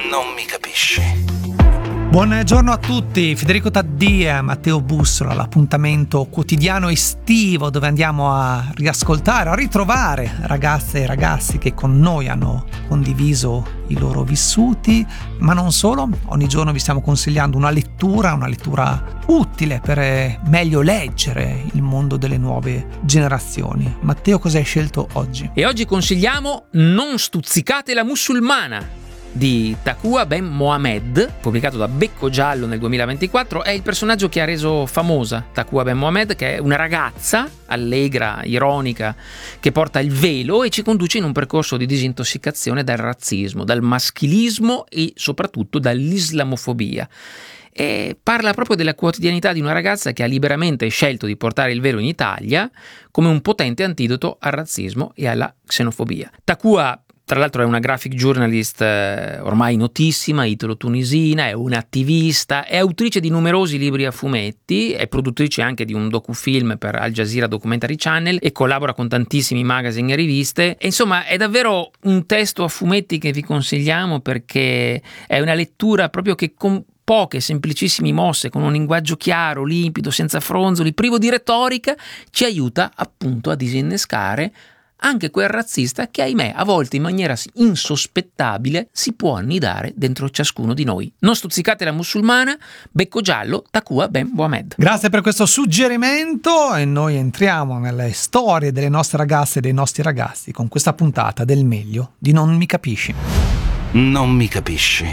Non mi capisci. Buongiorno a tutti, Federico Taddia, Matteo Bussola, l'appuntamento quotidiano estivo dove andiamo a riascoltare, a ritrovare ragazze e ragazzi che con noi hanno condiviso i loro vissuti, ma non solo. Ogni giorno vi stiamo consigliando una lettura utile per meglio leggere il mondo delle nuove generazioni. Matteo, cosa hai scelto oggi? E oggi consigliamo Non stuzzicate la musulmana di Taqwa Ben Mohammed, pubblicato da Becco Giallo nel 2024. È il personaggio che ha reso famosa Taqwa Ben Mohammed, che è una ragazza allegra, ironica, che porta il velo e ci conduce in un percorso di disintossicazione dal razzismo, dal maschilismo e soprattutto dall'islamofobia. E parla proprio della quotidianità di una ragazza che ha liberamente scelto di portare il velo in Italia come un potente antidoto al razzismo e alla xenofobia. Taqwa, tra l'altro, è una graphic journalist ormai notissima, italo-tunisina, è un'attivista, è autrice di numerosi libri a fumetti, è produttrice anche di un docufilm per Al Jazeera Documentary Channel e collabora con tantissimi magazine e riviste. E insomma, è davvero un testo a fumetti che vi consigliamo, perché è una lettura proprio che con poche semplicissime mosse, con un linguaggio chiaro, limpido, senza fronzoli, privo di retorica, ci aiuta appunto a disinnescare anche quel razzista che, ahimè, a volte in maniera insospettabile si può annidare dentro ciascuno di noi. Non stuzzicate la musulmana, Becco Giallo, Taqwa Ben Mohammed. Grazie per questo suggerimento e noi entriamo nelle storie delle nostre ragazze e dei nostri ragazzi con questa puntata del meglio di Non mi capisci. Non mi capisci.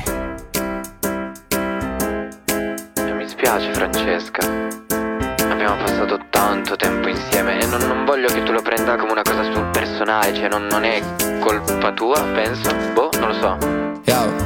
Mi spiace, Francesca. Abbiamo passato tanto tempo insieme e non voglio che tu lo prenda come una cosa sul personale, cioè non è colpa tua, penso. Non lo so. Yo,